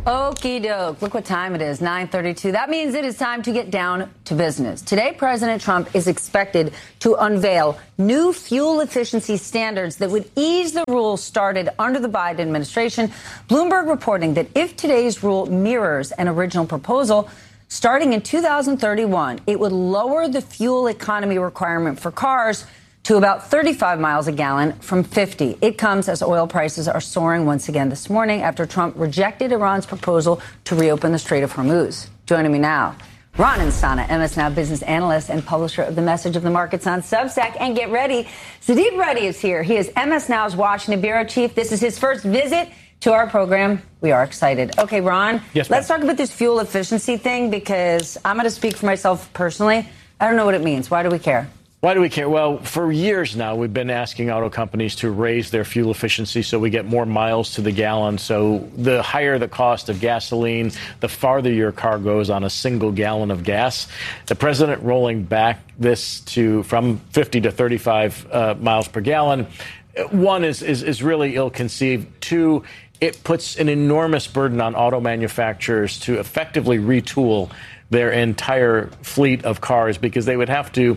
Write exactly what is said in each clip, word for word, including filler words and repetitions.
Okie doke. Look what time it is, nine thirty-two. That means it is time to get down to business. Today, President Trump is expected to unveil new fuel efficiency standards that would ease the rules started under the Biden administration. Bloomberg reporting that if today's rule mirrors an original proposal, starting in two thousand thirty-one, it would lower the fuel economy requirement for cars to about thirty-five miles a gallon from fifty. It comes as oil prices are soaring once again this morning after Trump rejected Iran's proposal to reopen the Strait of Hormuz. Joining me now, Ron Insana, M S Now business analyst and publisher of The Message of the Markets on Substack. And get ready, Zadeep Reddy is here. He is M S Now's Washington bureau chief. This is his first visit to our program. We are excited. Okay, Ron, yes, let's talk about this fuel efficiency thing, because I'm going to speak for myself personally. I don't know what it means. Why do we care? Why do we care? Well, for years now, we've been asking auto companies to raise their fuel efficiency so we get more miles to the gallon. So the higher the cost of gasoline, the farther your car goes on a single gallon of gas. The president rolling back this to from fifty to thirty-five uh, miles per gallon. One is, is, is really ill-conceived. Two, it puts an enormous burden on auto manufacturers to effectively retool their entire fleet of cars, because they would have to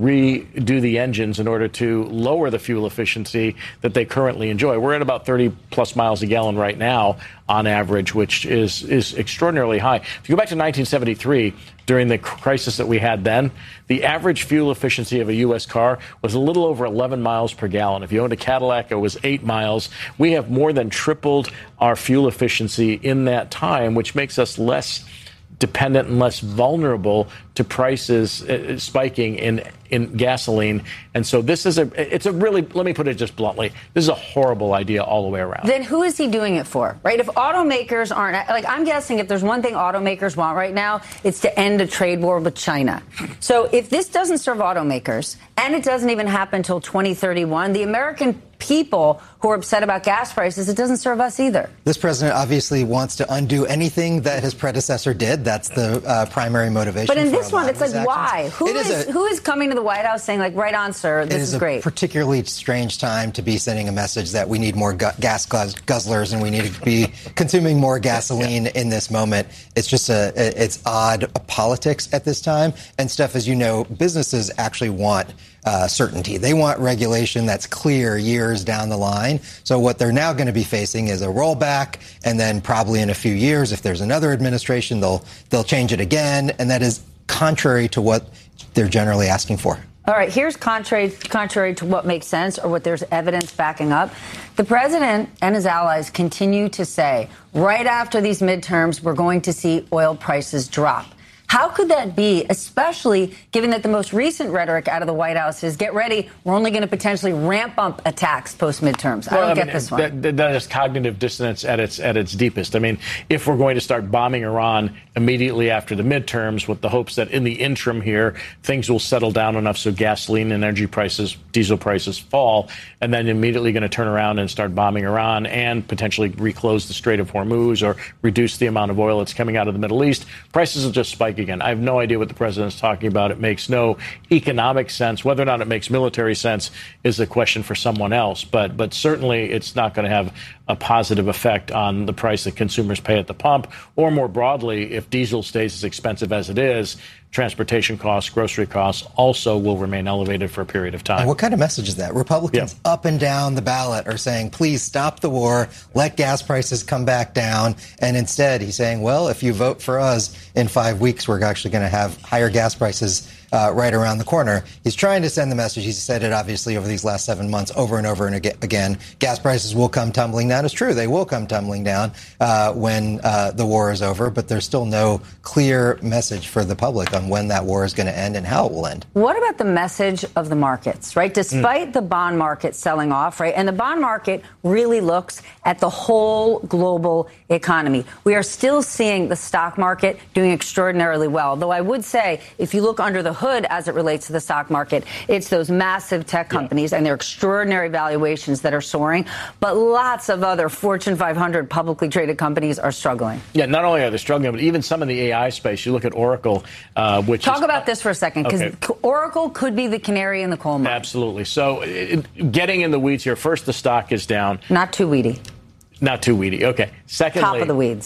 redo the engines in order to lower the fuel efficiency that they currently enjoy. We're at about thirty plus miles a gallon right now on average, which is is extraordinarily high. If you go back to nineteen seventy-three, during the crisis that we had then, the average fuel efficiency of a U S car was a little over eleven miles per gallon. If you owned a Cadillac, it was eight miles. We have more than tripled our fuel efficiency in that time, which makes us less dependent and less vulnerable to prices uh, spiking in in gasoline. And so this is a it's a really, let me put it just bluntly, this is a horrible idea all the way around. Then who is he doing it for, right? If automakers aren't, like, I'm guessing if there's one thing automakers want right now, it's to end a trade war with China. So if this doesn't serve automakers, and it doesn't even happen until twenty thirty-one, the American people who are upset about gas prices, it doesn't serve us either. This president obviously wants to undo anything that his predecessor did. That's the uh, primary motivation. But in for this one, it's like, actions. why? Who is, is a, who is coming to the White House saying, like, right on, sir, this is, is great? It is a particularly strange time to be sending a message that we need more gu- gas guzzlers and we need to be consuming more gasoline in this moment. It's just a, it's odd politics at this time. And Steph, as you know, businesses actually want Uh, certainty. They want regulation that's clear years down the line. So what they're now going to be facing is a rollback, and then probably in a few years, if there's another administration, they'll they'll change it again, and that is contrary to what they're generally asking for. All right, here's contrary contrary to what makes sense or what there's evidence backing up. The president and his allies continue to say, right after these midterms, we're going to see oil prices drop. How could that be, especially given that the most recent rhetoric out of the White House is, get ready, we're only going to potentially ramp up attacks post-midterms? I well, don't I get mean, this one. That, that is cognitive dissonance at its at its deepest. I mean, if we're going to start bombing Iran immediately after the midterms with the hopes that in the interim here, things will settle down enough so gasoline and energy prices, diesel prices fall, and then immediately going to turn around and start bombing Iran and potentially reclose the Strait of Hormuz or reduce the amount of oil that's coming out of the Middle East, prices will just spike again. I have no idea what the president's talking about. It makes no economic sense. Whether or not it makes military sense is a question for someone else. But but certainly it's not going to have a positive effect on the price that consumers pay at the pump, or more broadly, if diesel stays as expensive as it is, transportation costs, grocery costs also will remain elevated for a period of time. And what kind of message is that? Republicans yeah. up and down the ballot are saying, please stop the war, let gas prices come back down. And instead, he's saying, well, if you vote for us in five weeks, we're actually going to have higher gas prices Uh, right around the corner. He's trying to send the message. He's said it obviously over these last seven months over and over and again. Gas prices will come tumbling down. It's true. They will come tumbling down uh, when uh, the war is over. But there's still no clear message for the public on when that war is going to end and how it will end. What about the message of the markets, right? Despite mm. the bond market selling off, right? And the bond market really looks at the whole global economy. We are still seeing the stock market doing extraordinarily well. Though I would say, if you look under the hood as it relates to the stock market, it's those massive tech companies yeah. and their extraordinary valuations that are soaring. But lots of other Fortune five hundred publicly traded companies are struggling. Yeah, not only are they struggling, but even some in the A I space. You look at Oracle, uh, which Talk is, about this for a second, because okay. Oracle could be the canary in the coal mine. Absolutely. So it, getting in the weeds here, first, the stock is down. Not too weedy. Not too weedy. Okay. Secondly, top of the weeds.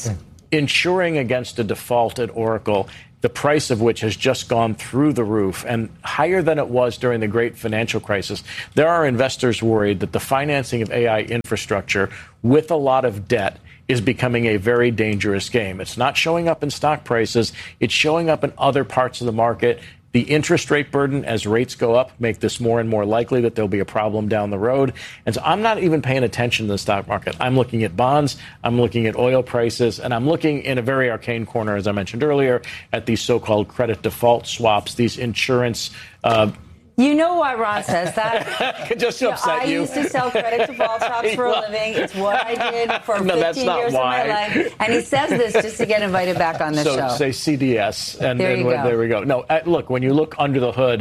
insuring against a default at Oracle, the price of which has just gone through the roof and higher than it was during the great financial crisis. There are investors worried that the financing of A I infrastructure with a lot of debt is becoming a very dangerous game. It's not showing up in stock prices. It's showing up in other parts of the market. The interest rate burden as rates go up make this more and more likely that there'll be a problem down the road. And so I'm not even paying attention to the stock market. I'm looking at bonds, I'm looking at oil prices, and I'm looking in a very arcane corner, as I mentioned earlier, at these so-called credit default swaps, these insurance uh You know why Ron says that? Just to upset I you. I used to sell credit default swaps for a living. It's what I did for no, fifteen years why. of my life. And he says this just to get invited back on the so, show. So say C D S. And there, and you go. there we go. No, uh, look, when you look under the hood,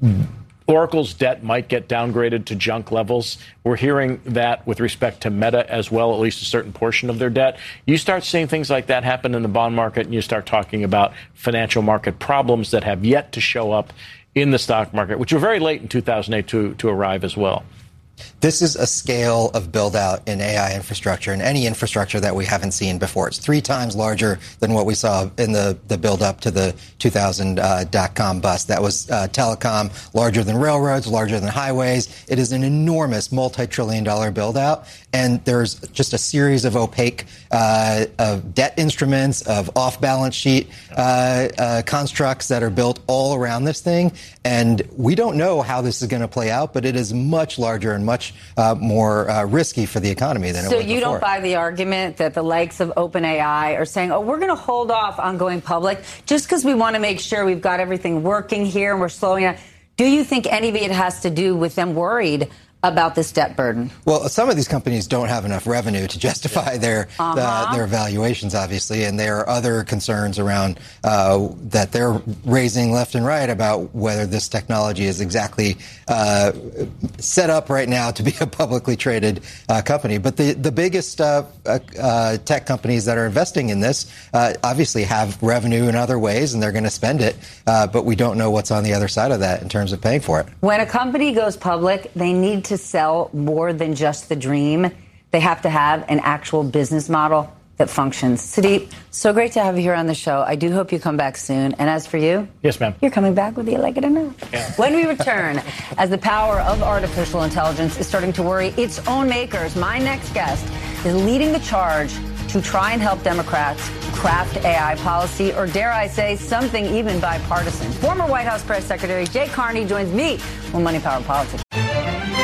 Oracle's debt might get downgraded to junk levels. We're hearing that with respect to Meta as well, at least a certain portion of their debt. You start seeing things like that happen in the bond market, and you start talking about financial market problems that have yet to show up in the stock market, which were very late in two thousand eight to, to arrive as well. This is a scale of build out in A I infrastructure and any infrastructure that we haven't seen before. It's three times larger than what we saw in the, the build up to the two thousand uh, dot-com bust. That was uh, telecom, larger than railroads, larger than highways. It is an enormous multi-trillion dollar build out. And there's just a series of opaque uh, of debt instruments, of off-balance sheet uh, uh, constructs that are built all around this thing. And we don't know how this is going to play out, but it is much larger and much uh, more uh, risky for the economy than it was before. So you don't buy the argument that the likes of OpenAI are saying, oh, we're going to hold off on going public just because we want to make sure we've got everything working here and we're slowing down. Do you think any of it has to do with them worried about this debt burden? Well, some of these companies don't have enough revenue to justify their uh-huh. uh, their valuations, obviously, and there are other concerns around uh, that they're raising left and right about whether this technology is exactly uh, set up right now to be a publicly traded uh, company. But the the biggest uh, uh, tech companies that are investing in this uh, obviously have revenue in other ways, and they're going to spend it. Uh, but we don't know what's on the other side of that in terms of paying for it. When a company goes public, they need to to sell more than just the dream. They have to have an actual business model that functions. Sudeep, so great to have you here on the show. I do hope you come back soon. And as for you? Yes, ma'am. You're coming back whether you like it or not. Yeah. When we return, as the power of artificial intelligence is starting to worry its own makers, my next guest is leading the charge to try and help Democrats craft A I policy, or dare I say, something even bipartisan. Former White House Press Secretary Jay Carney joins me on Money, Power, Politics.